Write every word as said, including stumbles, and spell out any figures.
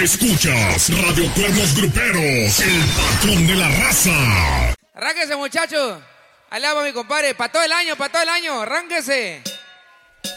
Escuchas Radio Cuernos Gruperos, el patrón de la raza. Arránquese, muchachos. Alaba mi compadre. Para todo el año, para todo el año. Arránquese.